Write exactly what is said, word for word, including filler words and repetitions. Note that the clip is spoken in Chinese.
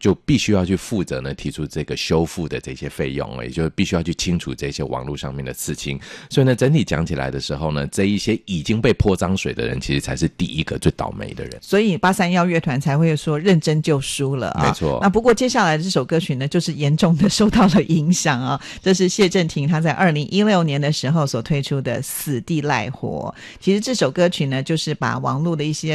就必须要去负责呢提出这个修复的这些费用，也就是必须要去清除这些网络上面的刺青。所以呢整体讲起来的时候呢，这一些已经被泼脏水的人其实才是第一个最倒霉的人， 所以八三一乐团才会说认真就输了啊。 没错。 那不过接下来的这首歌曲呢就是严重的受到了影响啊。这是谢震廷他在二零一六年的时候所推出的死地赖活。其实这首歌曲呢就是把网络的一些